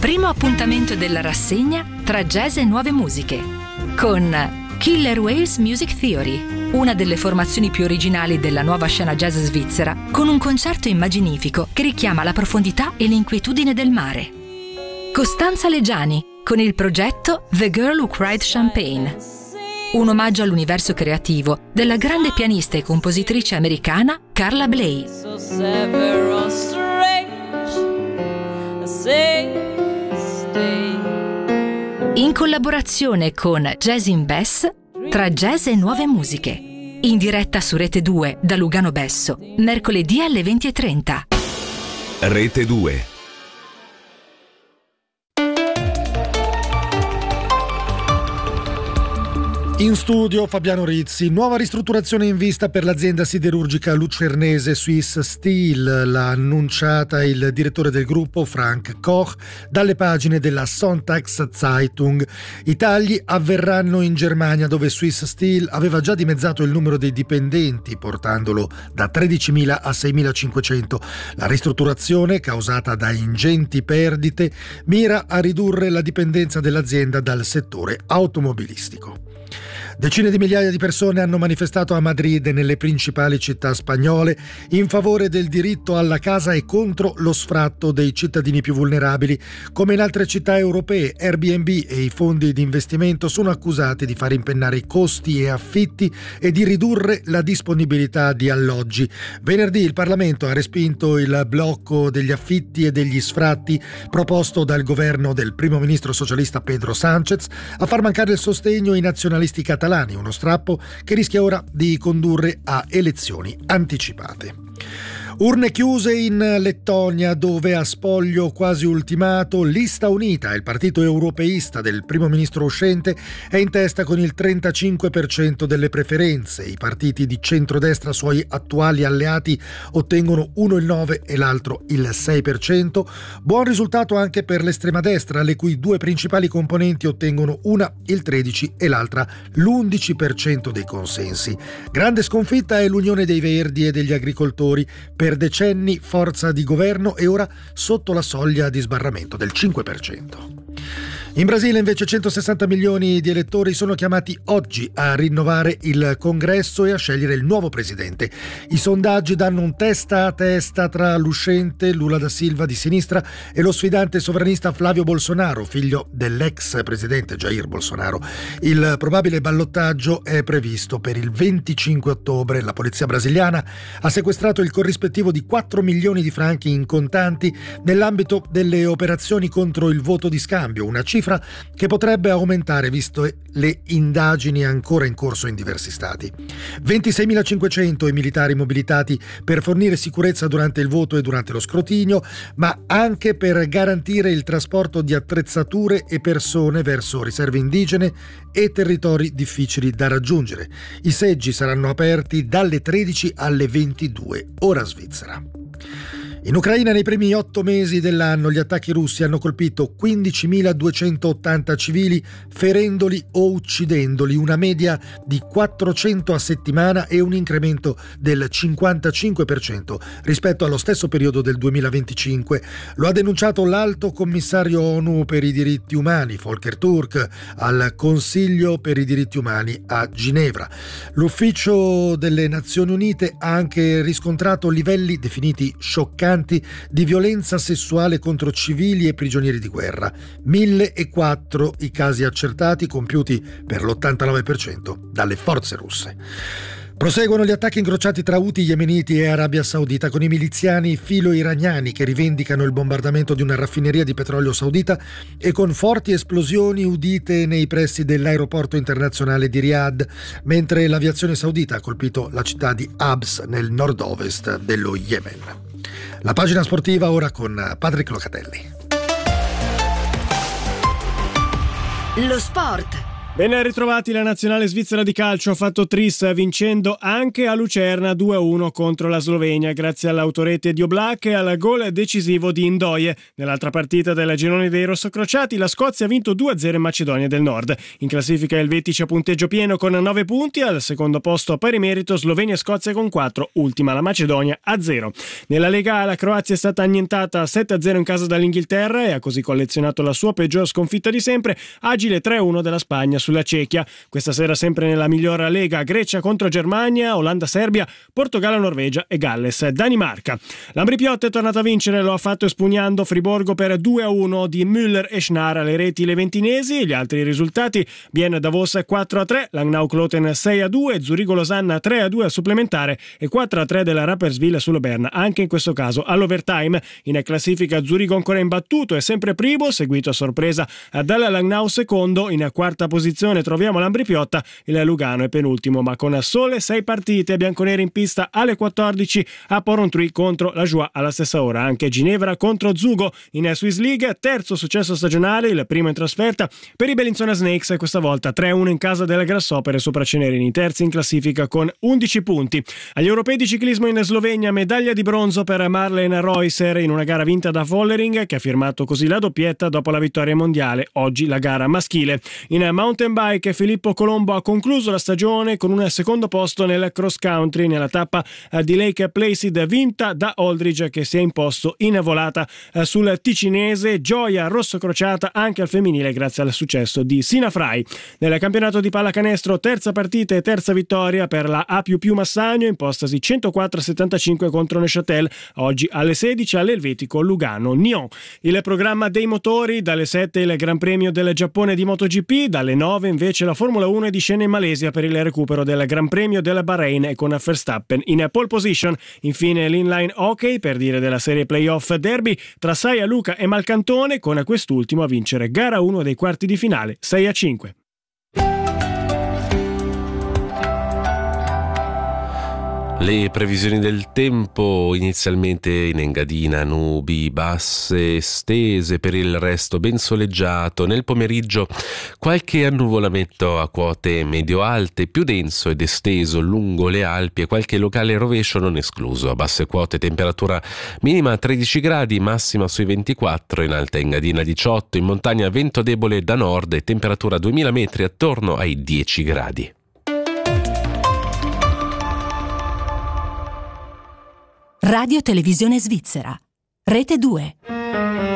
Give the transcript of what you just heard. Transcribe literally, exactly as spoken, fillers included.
Primo appuntamento della rassegna tra jazz e nuove musiche con Killer Whales Music Theory, una delle formazioni più originali della nuova scena jazz svizzera, con un concerto immaginifico che richiama la profondità e l'inquietudine del mare. Costanza Leggiani con il progetto The Girl Who Cried Champagne, un omaggio all'universo creativo della grande pianista e compositrice americana Carla Bley. In collaborazione con Jazz in Bess, tra jazz e nuove musiche. In diretta su Rete due da Lugano Besso, mercoledì alle venti e trenta. Rete due. In studio Fabiano Rizzi. Nuova ristrutturazione in vista per l'azienda siderurgica lucernese Swiss Steel, l'ha annunciata il direttore del gruppo Frank Koch dalle pagine della Sonntagszeitung. I tagli avverranno in Germania, dove Swiss Steel aveva già dimezzato il numero dei dipendenti, portandolo da tredicimila a seimilacinquecento. La ristrutturazione, causata da ingenti perdite, mira a ridurre la dipendenza dell'azienda dal settore automobilistico. Decine di migliaia di persone hanno manifestato a Madrid e nelle principali città spagnole in favore del diritto alla casa e contro lo sfratto dei cittadini più vulnerabili. Come in altre città europee, Airbnb e i fondi di investimento sono accusati di far impennare i costi e affitti e di ridurre la disponibilità di alloggi. Venerdì il Parlamento ha respinto il blocco degli affitti e degli sfratti proposto dal governo del primo ministro socialista Pedro Sánchez, a far mancare il sostegno ai nazionalisti catalani, uno strappo che rischia ora di condurre a elezioni anticipate. Urne chiuse in Lettonia, dove a spoglio quasi ultimato Lista Unita, il partito europeista del primo ministro uscente, è in testa con il trentacinque per cento delle preferenze. I partiti di centrodestra, suoi attuali alleati, ottengono uno il nove e l'altro il sei per cento. Buon risultato anche per l'estrema destra, le cui due principali componenti ottengono una il tredici e l'altra l'undici per cento dei consensi. Grande sconfitta è l'Unione dei Verdi e degli Agricoltori, per decenni forza di governo e ora sotto la soglia di sbarramento del cinque per cento. In Brasile invece centosessanta milioni di elettori sono chiamati oggi a rinnovare il congresso e a scegliere il nuovo presidente. I sondaggi danno un testa a testa tra l'uscente Lula da Silva di sinistra e lo sfidante sovranista Flavio Bolsonaro, figlio dell'ex presidente Jair Bolsonaro. Il probabile ballottaggio è previsto per il venticinque ottobre. La polizia brasiliana ha sequestrato il corrispettivo di quattro milioni di franchi in contanti nell'ambito delle operazioni contro il voto di scambio, una cifra che potrebbe aumentare visto le indagini ancora in corso in diversi stati. ventiseimilacinquecento i militari mobilitati per fornire sicurezza durante il voto e durante lo scrutinio, ma anche per garantire il trasporto di attrezzature e persone verso riserve indigene e territori difficili da raggiungere. I seggi saranno aperti dalle tredici alle ventidue, ora svizzera. In Ucraina nei primi otto mesi dell'anno gli attacchi russi hanno colpito quindicimiladuecentottanta civili, ferendoli o uccidendoli, una media di quattrocento a settimana e un incremento del cinquantacinque per cento rispetto allo stesso periodo del duemilaventicinque. Lo ha denunciato l'Alto Commissario ONU per i diritti umani, Volker Turk, al Consiglio per i diritti umani a Ginevra. L'Ufficio delle Nazioni Unite ha anche riscontrato livelli definiti scioccanti di violenza sessuale contro civili e prigionieri di guerra. mille e quattro i casi accertati, compiuti per l'ottantanove per cento dalle forze russe. Proseguono gli attacchi incrociati tra Houthi yemeniti e Arabia Saudita, con i miliziani filo-iraniani che rivendicano il bombardamento di una raffineria di petrolio saudita e con forti esplosioni udite nei pressi dell'aeroporto internazionale di Riyadh, mentre l'aviazione saudita ha colpito la città di Abs nel nord-ovest dello Yemen. La pagina sportiva ora con Patrick Locatelli. Lo sport Ben ritrovati, la nazionale svizzera di calcio ha fatto tris vincendo anche a Lucerna due a uno contro la Slovenia grazie all'autorete di Oblak e al gol decisivo di Ndoye. Nell'altra partita del girone dei rossocrociati la Scozia ha vinto due a zero in Macedonia del Nord. In classifica il Helvetica a punteggio pieno con nove punti, al secondo posto a pari merito Slovenia e Scozia con quattro, ultima la Macedonia a zero. Nella Lega A la Croazia è stata annientata sette a zero in casa dall'Inghilterra e ha così collezionato la sua peggior sconfitta di sempre, agile tre a uno della Spagna sulla Cechia. Questa sera sempre nella migliore Lega, Grecia contro Germania, Olanda-Serbia, Portogallo-Norvegia e Galles-Danimarca. L'Ambripiotta è tornato a vincere, lo ha fatto espugnando Friburgo per due a uno di Müller e Schnar alle reti leventinesi. Gli altri risultati: Bienne-Davos quattro a tre, Langnau-Kloten sei a due, Zurigo-Losanna tre a due al supplementare e quattro a tre della Rapperswil sulla Berna, anche in questo caso all'overtime. In classifica Zurigo ancora imbattuto e sempre primo, seguito a sorpresa dalla Langnau secondo. In quarta posizione troviamo l'Ambripiotta, il Lugano è penultimo ma con sole sei partite. Bianconeri in pista alle quattordici a Porrentruy contro la Joie alla stessa ora. Anche Ginevra contro Zugo in Swiss League, terzo successo stagionale, il primo in trasferta per i Bellinzona Snakes, questa volta tre a uno in casa delle Grassopere sopra Cenerini, terzi in classifica con undici punti. Agli europei di ciclismo in Slovenia, medaglia di bronzo per Marlen Reusser in una gara vinta da Vollering, che ha firmato così la doppietta dopo la vittoria mondiale, oggi la gara maschile. In mountain bike Filippo Colombo ha concluso la stagione con un secondo posto nel cross country nella tappa di Lake Placid vinta da Aldridge, che si è imposto in volata sul ticinese. Gioia rossocrociata anche al femminile grazie al successo di Sina Frai. Nel campionato di pallacanestro terza partita e terza vittoria per la A++ Massagno, impostasi centoquattro a settantacinque contro Neuchâtel, oggi alle sedici all'Elvetico Lugano Nyon. Il programma dei motori: dalle sette il Gran Premio del Giappone di MotoGP, dalle nove invece la Formula uno di scena in Malesia per il recupero del Gran Premio del Bahrain e con Verstappen in pole position. Infine l'inline hockey, per dire della serie playoff derby tra Saia Luca e Malcantone, con quest'ultimo a vincere gara uno dei quarti di finale sei a cinque. Le previsioni del tempo: inizialmente in Engadina nubi basse estese, per il resto ben soleggiato. Nel pomeriggio qualche annuvolamento a quote medio-alte, più denso ed esteso lungo le Alpi e qualche locale rovescio non escluso. A basse quote temperatura minima a tredici gradi, massima sui ventiquattro, in alta Engadina diciotto, in montagna vento debole da nord e temperatura a duemila metri attorno ai dieci gradi. Radio Televisione Svizzera, Rete due.